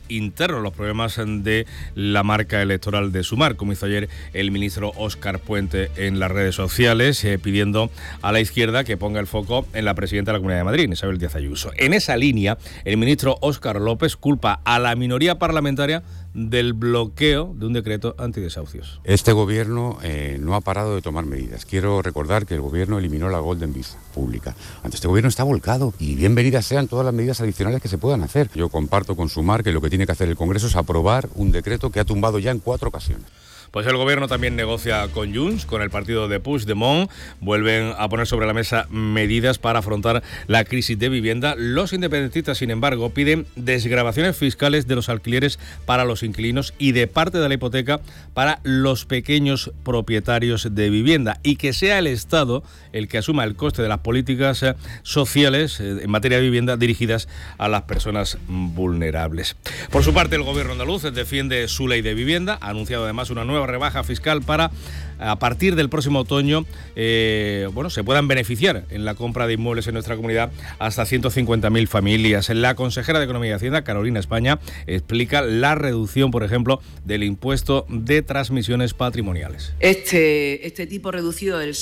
internos, los problemas de la marca electoral de Sumar, como hizo ayer el ministro Óscar Puente en las redes sociales, pidiendo a la izquierda que ponga el foco en la presidenta de la Comunidad de Madrid, Isabel Díaz Ayuso. En esa línea, el ministro Óscar López culpa a la minoría parlamentaria del bloqueo de un decreto antidesahucios. Este gobierno no ha parado de tomar medidas. Quiero recordar que el gobierno eliminó la Golden Visa pública. Ante este gobierno está volcado y bienvenidas sean todas las medidas adicionales que se puedan hacer. Yo comparto con Sumar que lo que tiene que hacer el Congreso es aprobar un decreto que ha tumbado ya en 4 ocasiones. Pues el gobierno también negocia con Junts, con el partido de Puigdemont. Vuelven a poner sobre la mesa medidas para afrontar la crisis de vivienda. Los independentistas, sin embargo, piden desgravaciones fiscales de los alquileres para los inquilinos y de parte de la hipoteca para los pequeños propietarios de vivienda, y que sea el Estado el que asuma el coste de las políticas sociales en materia de vivienda dirigidas a las personas vulnerables. Por su parte, el gobierno andaluz defiende su ley de vivienda. Ha anunciado además una nueva rebaja fiscal para, a partir del próximo otoño, se puedan beneficiar en la compra de inmuebles en nuestra comunidad hasta 150.000 familias. La consejera de Economía y Hacienda, Carolina España, explica la reducción, por ejemplo, del impuesto de transmisiones patrimoniales. Este tipo reducido del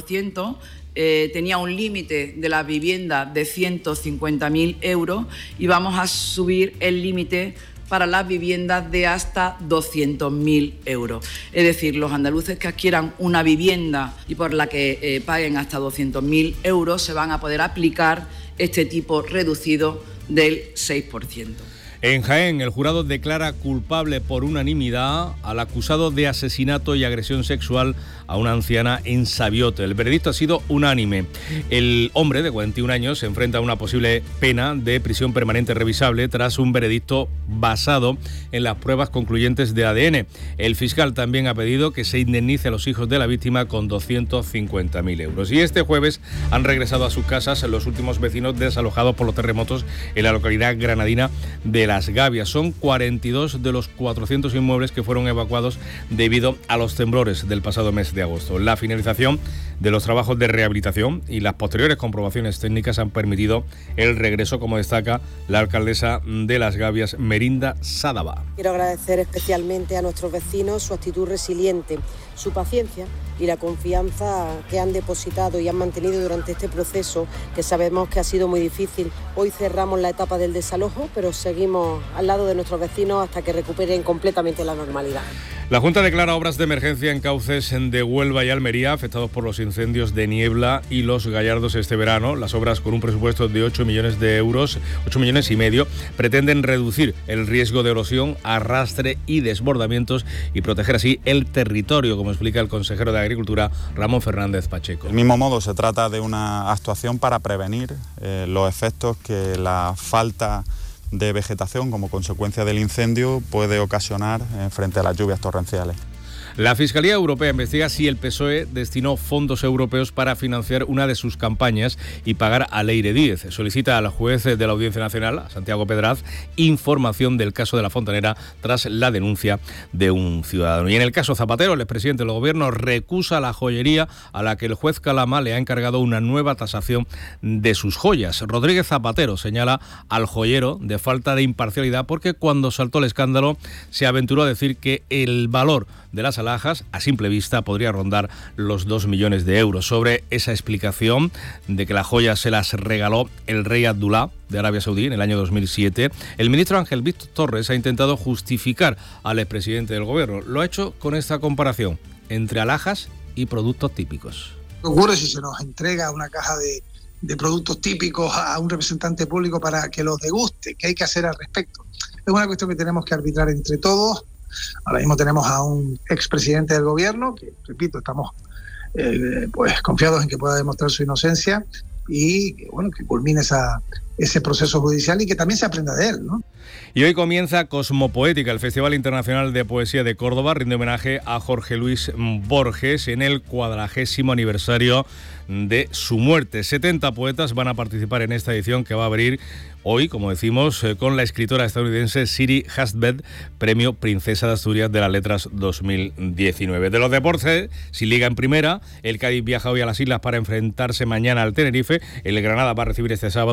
6% tenía un límite de la vivienda de 150.000 euros y vamos a subir el límite para las viviendas de hasta 200.000 euros. Es decir, los andaluces que adquieran una vivienda y por la que paguen hasta 200.000 euros se van a poder aplicar este tipo reducido del 6%. En Jaén, el jurado declara culpable por unanimidad al acusado de asesinato y agresión sexual a una anciana en Sabiote. El veredicto ha sido unánime. El hombre de 41 años se enfrenta a una posible pena de prisión permanente revisable tras un veredicto basado en las pruebas concluyentes de ADN. El fiscal también ha pedido que se indemnice a los hijos de la víctima con 250.000 euros. Y este jueves han regresado a sus casas los últimos vecinos desalojados por los terremotos en la localidad granadina de Las Gavias. Son 42 de los 400 inmuebles que fueron evacuados debido a los temblores del pasado mes de agosto. La finalización de los trabajos de rehabilitación y las posteriores comprobaciones técnicas han permitido el regreso, como destaca la alcaldesa de Las Gavias, Merinda Sádava. Quiero agradecer especialmente a nuestros vecinos su actitud resiliente, su paciencia y la confianza que han depositado y han mantenido durante este proceso, que sabemos que ha sido muy difícil. Hoy cerramos la etapa del desalojo, pero seguimos al lado de nuestros vecinos hasta que recuperen completamente la normalidad. La Junta declara obras de emergencia en cauces de Huelva y Almería afectados por los incendios de Niebla y Los Gallardos este verano. Las obras, con un presupuesto de 8 millones de euros, 8 millones y medio, pretenden reducir el riesgo de erosión, arrastre y desbordamientos y proteger así el territorio, como explica el consejero de Agricultura, Ramón Fernández Pacheco. Del mismo modo, se trata de una actuación para prevenir los efectos que la falta de vegetación como consecuencia del incendio puede ocasionar frente a las lluvias torrenciales. La Fiscalía Europea investiga si el PSOE destinó fondos europeos para financiar una de sus campañas y pagar a Leire Díez. Solicita al juez de la Audiencia Nacional, a Santiago Pedraz, información del caso de La Fontanera tras la denuncia de un ciudadano. Y en el caso Zapatero, el expresidente del Gobierno recusa la joyería a la que el juez Calama le ha encargado una nueva tasación de sus joyas. Rodríguez Zapatero señala al joyero de falta de imparcialidad porque cuando saltó el escándalo se aventuró a decir que el valor de las alhajas, a simple vista, podría rondar los 2 millones de euros. Sobre esa explicación de que la joya se las regaló el rey Abdulá de Arabia Saudí en el año 2007, el ministro Ángel Víctor Torres ha intentado justificar al expresidente del Gobierno. Lo ha hecho con esta comparación entre alhajas y productos típicos. ¿Qué ocurre si se nos entrega una caja de productos típicos a un representante público para que los deguste? ¿Qué hay que hacer al respecto? Es una cuestión que tenemos que arbitrar entre todos. Ahora mismo tenemos a un expresidente del Gobierno que, repito, estamos confiados en que pueda demostrar su inocencia y que culmine ese proceso judicial y que también se aprenda de él, ¿no? Y hoy comienza Cosmopoética, el Festival Internacional de Poesía de Córdoba. Rinde homenaje a Jorge Luis Borges en el 40º aniversario de su muerte. 70 poetas van a participar en esta edición que va a abrir hoy, como decimos, con la escritora estadounidense Siri Hustvedt, premio Princesa de Asturias de las Letras 2019. De los deportes, sin liga en primera, el Cádiz viaja hoy a las Islas para enfrentarse mañana al Tenerife. El Granada va a recibir este sábado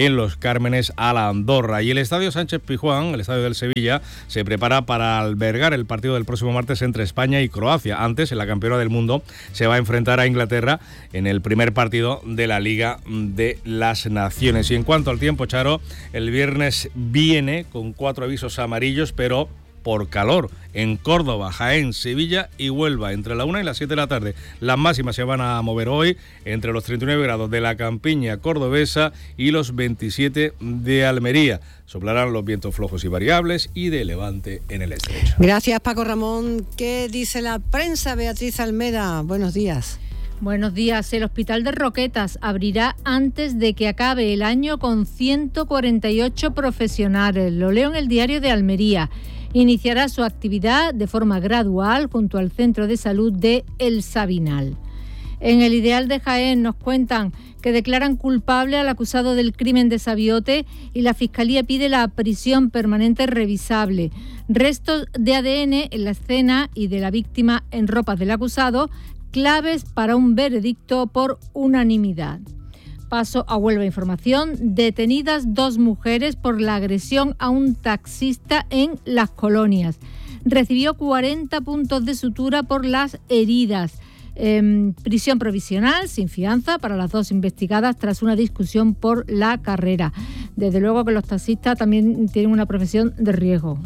en Los Cármenes a la Andorra. Y el Estadio Sánchez-Pizjuán, el estadio del Sevilla, se prepara para albergar el partido del próximo martes entre España y Croacia. Antes, en la campeona del mundo, se va a enfrentar a Inglaterra en el primer partido de la Liga de las Naciones. Y en cuanto al tiempo, Charo, el viernes viene con 4 avisos amarillos, pero por calor en Córdoba, Jaén, Sevilla y Huelva, entre la 1 y las 7 de la tarde. Las máximas se van a mover hoy entre los 39 grados de la campiña cordobesa y los 27 de Almería. Soplarán los vientos flojos y variables y de levante en el estrecho. Gracias, Paco Ramón. ¿Qué dice la prensa? Beatriz Almeda, buenos días. Buenos días. El Hospital de Roquetas abrirá antes de que acabe el año con 148 profesionales. Lo leo en el Diario de Almería. Iniciará su actividad de forma gradual junto al Centro de Salud de El Sabinal. En el Ideal de Jaén nos cuentan que declaran culpable al acusado del crimen de Sabiote y la Fiscalía pide la prisión permanente revisable. Restos de ADN en la escena y de la víctima en ropas del acusado, claves para un veredicto por unanimidad. Paso a Huelva Información. Detenidas 2 mujeres por la agresión a un taxista en Las Colonias. Recibió 40 puntos de sutura por las heridas. Prisión provisional sin fianza para las 2 investigadas tras una discusión por la carrera. Desde luego que los taxistas también tienen una profesión de riesgo.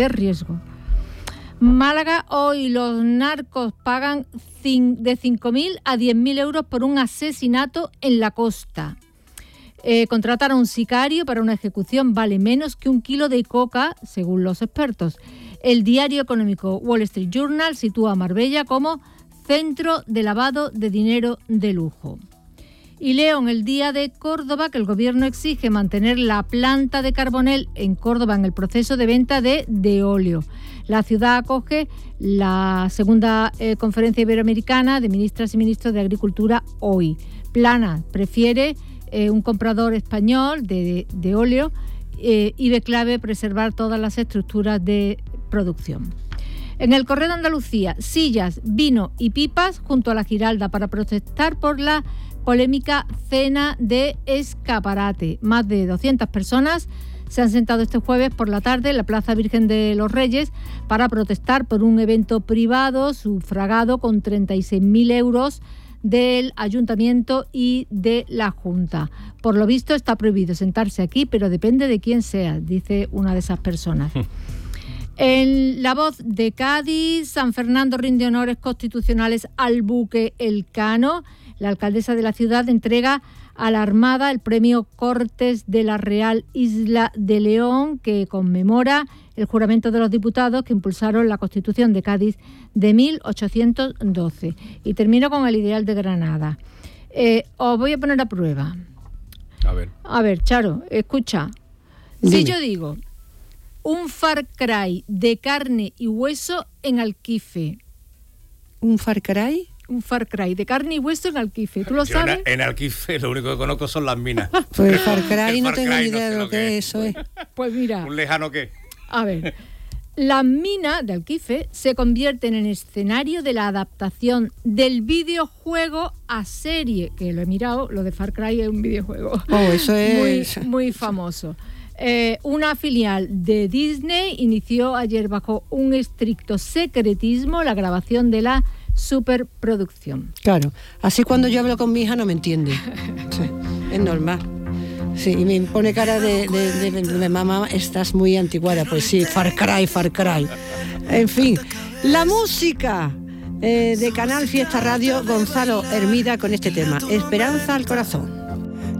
Málaga, hoy los narcos pagan de 5.000 a 10.000 euros por un asesinato en la costa. Contratar a un sicario para una ejecución vale menos que 1 kilo de coca, según los expertos. El diario económico Wall Street Journal sitúa a Marbella como centro de lavado de dinero de lujo. Y leo en el Día de Córdoba que el Gobierno exige mantener la planta de Carbonell en Córdoba en el proceso de venta de Deolio. La ciudad acoge la segunda conferencia iberoamericana de ministras y ministros de Agricultura hoy. Plana prefiere un comprador español de óleo y ve clave preservar todas las estructuras de producción. En el Correo de Andalucía, sillas, vino y pipas junto a la Giralda para protestar por la polémica cena de escaparate. Más de 200 personas se han sentado este jueves por la tarde en la Plaza Virgen de los Reyes para protestar por un evento privado sufragado con 36.000 euros del Ayuntamiento y de la Junta. Por lo visto está prohibido sentarse aquí, pero depende de quién sea, dice una de esas personas. En La Voz de Cádiz, San Fernando rinde honores constitucionales al buque Elcano. La alcaldesa de la ciudad entrega a la Armada el premio Cortes de la Real Isla de León, que conmemora el juramento de los diputados que impulsaron la Constitución de Cádiz de 1812. Y termino con el Ideal de Granada. Os voy a poner a prueba. A ver, Charo, escucha. Dime. Si yo digo un Far Cry de carne y hueso en Alquife. ¿Un Far Cry? Un Far Cry de carne y hueso en Alquife. ¿Tú lo sabes? En Alquife lo único que conozco son las minas. Pues Far Cry no tengo ni idea de lo que eso es. Pues mira. ¿Un lejano qué? A ver, las minas de Alquife se convierten en escenario de la adaptación del videojuego a serie, que lo he mirado, lo de Far Cry es un videojuego. Oh, eso es muy famoso. Una filial de Disney inició ayer bajo un estricto secretismo la grabación de la superproducción. Claro, así cuando yo hablo con mi hija no me entiende. Sí, es normal. Sí, y me pone cara de mamá, estás muy anticuada. Pues sí, Far Cry. En fin, la música de Canal Fiesta Radio, Gonzalo Hermida con este tema, Esperanza al Corazón.